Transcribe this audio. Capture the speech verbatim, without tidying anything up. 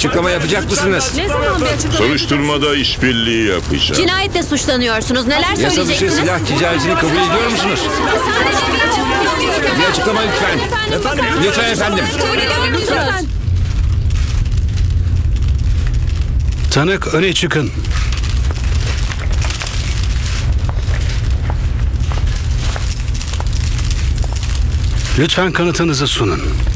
Açıklama yapacak mısınız? Ne zaman bir açıklama? Soruşturmada işbirliği yapacağım. Cinayetle suçlanıyorsunuz. Neler Yasa dışı söyleyeceksiniz? silah ticaretini kabul ediyor musunuz? Bir açıklama lütfen. Efendim, Lütfen efendim. Kabul ediyor musunuz? Tanık öne çıkın. Lütfen kanıtınızı sunun.